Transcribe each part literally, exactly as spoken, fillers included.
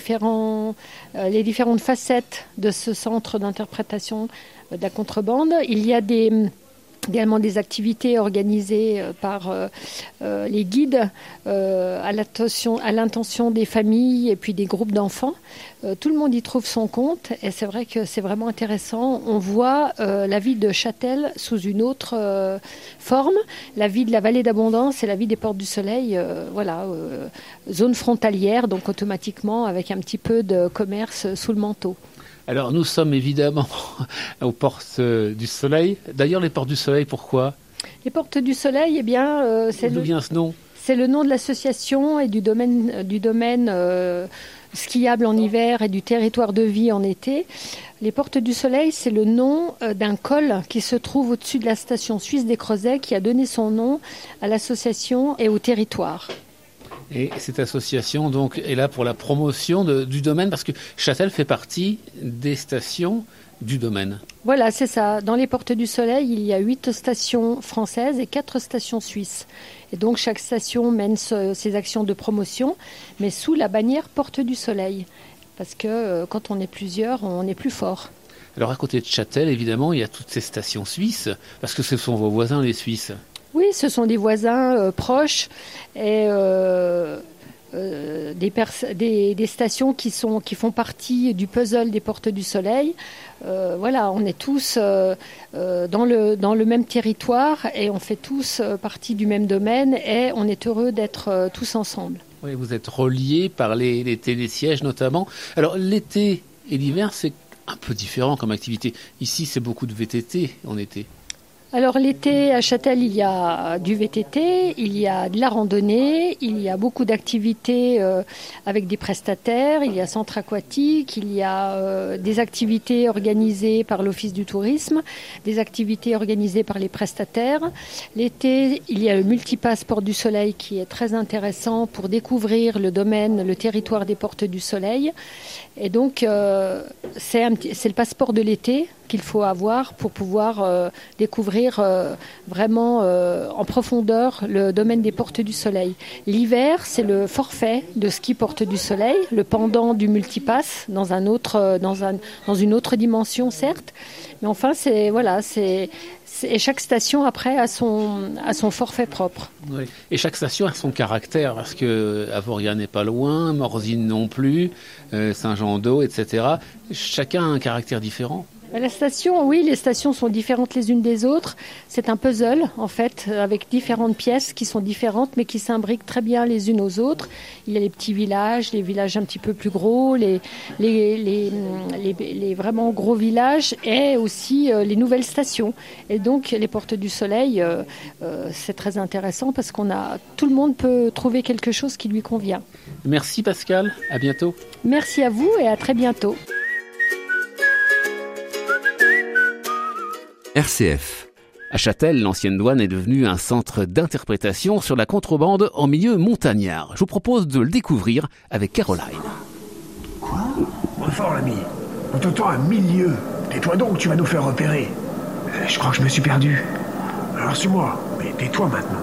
différents, euh, les différentes facettes de ce centre d'interprétation euh, de la contrebande. Il y a des, également des activités organisées euh, par euh, euh, les guides euh, à l'intention, à l'intention des familles et puis des groupes d'enfants. Euh, tout le monde y trouve son compte et c'est vrai que c'est vraiment intéressant. On voit euh, la vie de Châtel sous une autre euh, forme, la vie de la vallée d'Abondance et la vie des Portes du Soleil, euh, voilà, euh, zone frontalière, donc automatiquement avec un petit peu de commerce sous le manteau. Alors nous sommes évidemment aux Portes du Soleil. D'ailleurs, les Portes du Soleil, pourquoi ? Les Portes du Soleil, eh bien, euh, c'est D'où le, vient ce nom ? c'est le nom de l'association et du domaine, du domaine euh, skiable en hiver et du territoire de vie en été. Les Portes du Soleil, c'est le nom euh, d'un col qui se trouve au-dessus de la station suisse des Creusets qui a donné son nom à l'association et au territoire. Et cette association donc est là pour la promotion de, du domaine parce que Châtel fait partie des stations du domaine. Voilà, c'est ça. Dans les Portes du Soleil, il y a huit stations françaises et quatre stations suisses. Et donc chaque station mène ce, ses actions de promotion, mais sous la bannière Portes du Soleil. Parce que euh, quand on est plusieurs, on est plus fort. Alors à côté de Châtel, évidemment, il y a toutes ces stations suisses, parce que ce sont vos voisins les Suisses. Oui, ce sont des voisins euh, proches et euh, euh, des, pers- des, des stations qui, sont, qui font partie du puzzle des Portes du Soleil. Euh, voilà, on est tous euh, euh, dans, le, dans le même territoire et on fait tous euh, partie du même domaine et on est heureux d'être euh, tous ensemble. Oui, vous êtes reliés par les, les télésièges notamment. Alors l'été et l'hiver, c'est un peu différent comme activité. Ici, c'est beaucoup de V T T en été. Alors l'été à Châtel, il y a du V T T, il y a de la randonnée, il y a beaucoup d'activités euh, avec des prestataires, il y a centre aquatique, il y a euh, des activités organisées par l'Office du tourisme, des activités organisées par les prestataires. L'été, il y a le multipass Portes du Soleil qui est très intéressant pour découvrir le domaine, le territoire des Portes du Soleil. Et donc, euh, c'est, un petit, c'est le passeport de l'été qu'il faut avoir pour pouvoir euh, découvrir euh, vraiment euh, en profondeur le domaine des Portes du Soleil. L'hiver, c'est le forfait de ski Portes du Soleil, le pendant du multipass dans un autre, dans un, dans une autre dimension certes, mais enfin c'est voilà, c'est, c'est et chaque station après a son a son forfait propre. Oui. Et chaque station a son caractère parce que Avoria n'est pas loin, Morzine non plus, euh, Saint-Jean-d'Eau, et cetera. Chacun a un caractère différent. La station, oui, les stations sont différentes les unes des autres. C'est un puzzle, en fait, avec différentes pièces qui sont différentes, mais qui s'imbriquent très bien les unes aux autres. Il y a les petits villages, les villages un petit peu plus gros, les, les, les, les, les vraiment gros villages, et aussi euh, les nouvelles stations. Et donc, les Portes du Soleil, euh, euh, c'est très intéressant parce qu'on a, tout le monde peut trouver quelque chose qui lui convient. Merci Pascal, à bientôt. Merci à vous et à très bientôt. R C F. À Châtel, l'ancienne douane est devenue un centre d'interprétation sur la contrebande en milieu montagnard. Je vous propose de le découvrir avec Caroline. Quoi ? Moins fort, l'ami. On t'entend à milieu. Tais-toi donc, tu vas nous faire repérer. Euh, je crois que je me suis perdu. Alors suis-moi, mais tais-toi maintenant.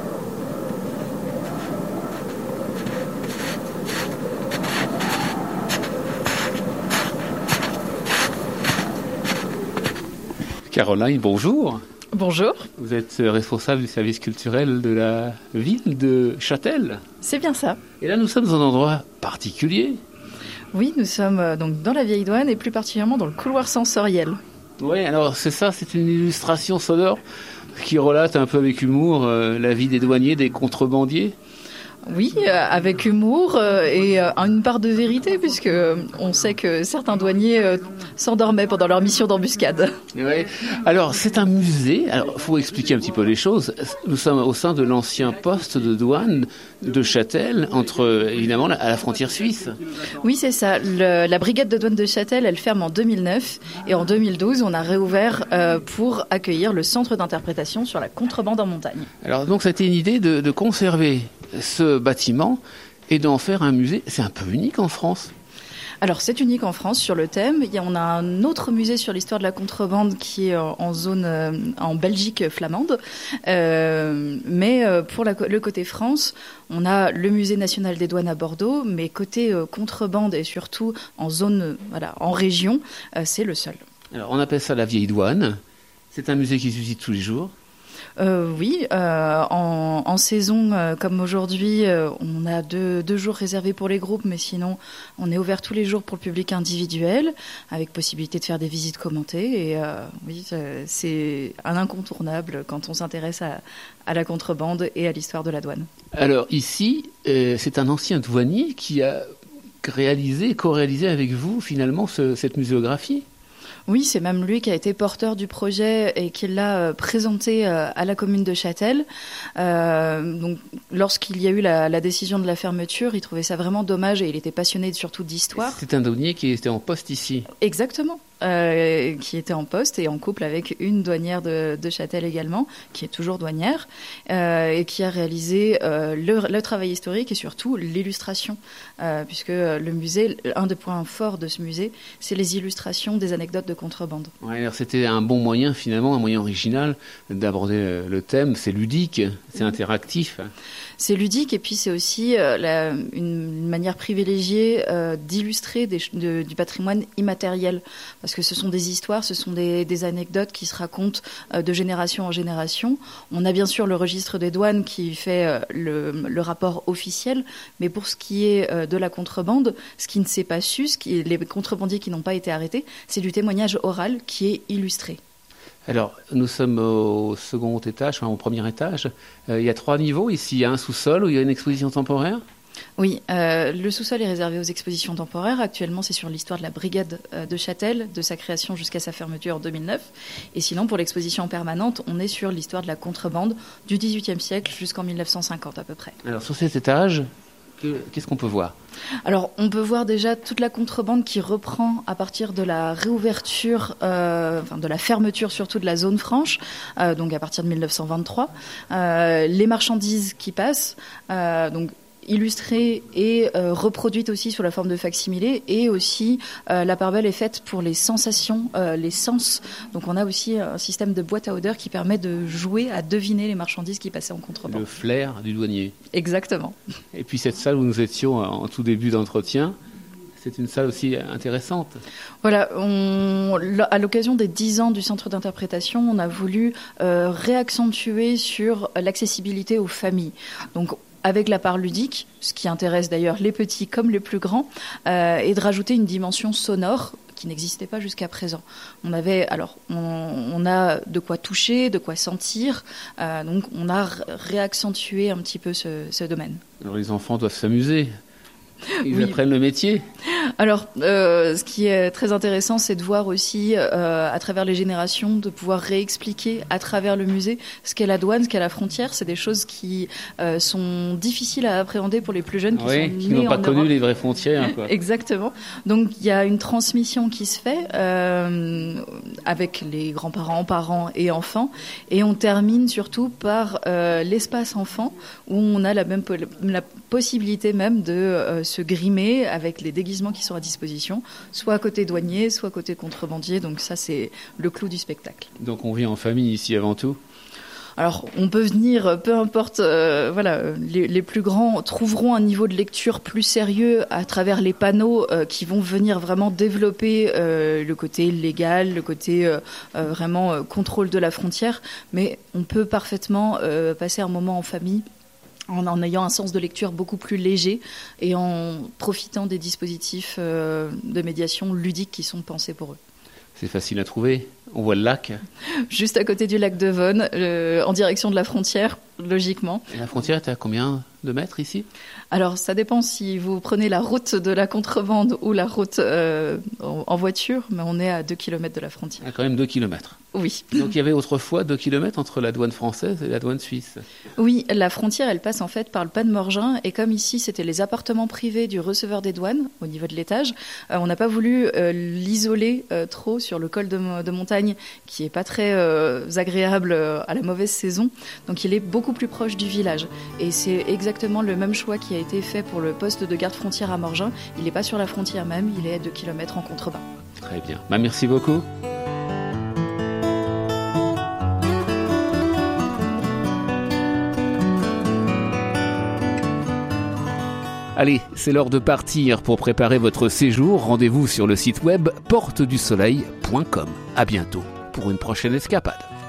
Caroline, bonjour. Bonjour. Vous êtes responsable du service culturel de la ville de Châtel. C'est bien ça. Et là, nous sommes dans un endroit particulier. Oui, nous sommes euh, donc dans la vieille douane et plus particulièrement dans le couloir sensoriel. Oui, alors c'est ça, c'est une illustration sonore qui relate un peu avec humour euh, la vie des douaniers, des contrebandiers. Oui, euh, avec humour euh, et euh, une part de vérité, puisque euh, on sait que certains douaniers euh, s'endormaient pendant leur mission d'embuscade. Ouais. Alors, c'est un musée. Alors, il faut expliquer un petit peu les choses. Nous sommes au sein de l'ancien poste de douane de Châtel, entre, évidemment, à la frontière suisse. Oui, c'est ça. Le, la brigade de douane de Châtel, elle ferme en deux mille neuf. Et en deux mille douze, on a réouvert euh, pour accueillir le centre d'interprétation sur la contrebande en montagne. Alors, donc, ça a été une idée de, de conserver ce bâtiment et d'en faire un musée. C'est un peu unique en France. Alors c'est unique en France sur le thème. Il y a, on a un autre musée sur l'histoire de la contrebande qui est en zone euh, en Belgique flamande. Euh, mais euh, pour la, le côté France, on a le musée national des douanes à Bordeaux, mais côté euh, contrebande et surtout en zone, euh, voilà, en région, euh, c'est le seul. Alors on appelle ça la vieille douane. C'est un musée qui se visite tous les jours. Euh, oui, euh, en, en saison euh, comme aujourd'hui, euh, on a deux, deux jours réservés pour les groupes, mais sinon on est ouvert tous les jours pour le public individuel, avec possibilité de faire des visites commentées. Et euh, oui, c'est un incontournable quand on s'intéresse à, à la contrebande et à l'histoire de la douane. Alors ici, euh, c'est un ancien douanier qui a réalisé, co-réalisé avec vous finalement ce, cette muséographie. Oui, c'est même lui qui a été porteur du projet et qui l'a euh, présenté euh, à la commune de Châtel. Euh, donc, lorsqu'il y a eu la, la décision de la fermeture, il trouvait ça vraiment dommage et il était passionné surtout d'histoire. C'est un douanier qui était en poste ici. Exactement. Euh, qui était en poste et en couple avec une douanière de, de Châtel également, qui est toujours douanière, euh, et qui a réalisé euh, le, le travail historique et surtout l'illustration, euh, puisque le musée, un des points forts de ce musée, c'est les illustrations des anecdotes de contrebande. Ouais, alors c'était un bon moyen finalement, un moyen original d'aborder le thème. C'est ludique, c'est interactif. C'est ludique et puis c'est aussi euh, la, une manière privilégiée euh, d'illustrer des, de, du patrimoine immatériel. Parce que ce sont des histoires, ce sont des, des anecdotes qui se racontent euh, de génération en génération. On a bien sûr le registre des douanes qui fait euh, le, le rapport officiel, mais pour ce qui est euh, de la contrebande, ce qui ne s'est pas su, ce qui, les contrebandiers qui n'ont pas été arrêtés, c'est du témoignage oral qui est illustré. Alors, nous sommes au second étage, enfin au premier étage. Euh, il y a trois niveaux. Ici, il y a un sous-sol où il y a une exposition temporaire. Oui, euh, le sous-sol est réservé aux expositions temporaires. Actuellement, c'est sur l'histoire de la brigade euh, de Châtel, de sa création jusqu'à sa fermeture en deux mille neuf. Et sinon, pour l'exposition permanente, on est sur l'histoire de la contrebande du dix-huitième siècle jusqu'en mille neuf cent cinquante à peu près. Alors, sur cet étage, qu'est-ce qu'on peut voir ? Alors, on peut voir déjà toute la contrebande qui reprend à partir de la réouverture, euh, enfin de la fermeture surtout de la zone franche, euh, donc à partir de mille neuf cent vingt-trois. Euh, les marchandises qui passent, euh, donc illustrée et euh, reproduite aussi sous la forme de facsimilé, et aussi euh, la part belle est faite pour les sensations, euh, les sens. Donc on a aussi un système de boîte à odeurs qui permet de jouer à deviner les marchandises qui passaient en contrebande. Le flair du douanier. Exactement. Et puis cette salle où nous étions en tout début d'entretien, c'est une salle aussi intéressante. Voilà, on, à l'occasion des dix ans du centre d'interprétation, on a voulu euh, réaccentuer sur l'accessibilité aux familles. Donc avec la part ludique, ce qui intéresse d'ailleurs les petits comme les plus grands, euh, et de rajouter une dimension sonore qui n'existait pas jusqu'à présent. On avait, alors, on, on a de quoi toucher, de quoi sentir, euh, donc on a réaccentué un petit peu ce, ce domaine. Alors les enfants doivent s'amuser. Ils oui. apprennent le métier. Alors, euh, ce qui est très intéressant, c'est de voir aussi, euh, à travers les générations, de pouvoir réexpliquer à travers le musée ce qu'est la douane, ce qu'est la frontière. C'est des choses qui euh, sont difficiles à appréhender pour les plus jeunes qui oui, sont qui nés n'ont pas en connu Europe. les vraies frontières, quoi. Exactement. Donc, il y a une transmission qui se fait euh, avec les grands-parents, parents et enfants. Et on termine surtout par euh, l'espace enfant, où on a la même po- la possibilité même de euh, se grimer avec les déguisements qui sont à disposition, soit à côté douanier, soit à côté contrebandier. Donc ça, c'est le clou du spectacle. Donc on vit en famille ici avant tout. Alors, on peut venir, peu importe, euh, voilà, les, les plus grands trouveront un niveau de lecture plus sérieux à travers les panneaux euh, qui vont venir vraiment développer euh, le côté légal, le côté euh, euh, vraiment euh, contrôle de la frontière. Mais on peut parfaitement euh, passer un moment en famille en en ayant un sens de lecture beaucoup plus léger et en profitant des dispositifs euh, de médiation ludiques qui sont pensés pour eux. C'est facile à trouver. On voit le lac. Juste à côté du lac de Vonne, euh, en direction de la frontière, logiquement. Et la frontière est à combien de mètres ici ? Alors, ça dépend si vous prenez la route de la contrebande ou la route euh, en, en voiture, mais on est à deux kilomètres de la frontière. Ah, quand même deux kilomètres. Oui. Donc il y avait autrefois deux kilomètres entre la douane française et la douane suisse. Oui, la frontière, elle passe en fait par le pas de Morgin, et comme ici, c'était les appartements privés du receveur des douanes, au niveau de l'étage, euh, on n'a pas voulu euh, l'isoler euh, trop sur le col de, de montagne, qui est pas très euh, agréable euh, à la mauvaise saison. Donc il est beaucoup beaucoup plus proche du village. Et c'est exactement le même choix qui a été fait pour le poste de garde frontière à Morgin. Il n'est pas sur la frontière même, il est à deux kilomètres en contrebas. Très bien. Bah, merci beaucoup. Allez, c'est l'heure de partir. Pour préparer votre séjour, rendez-vous sur le site web porte du soleil point com. À bientôt pour une prochaine escapade.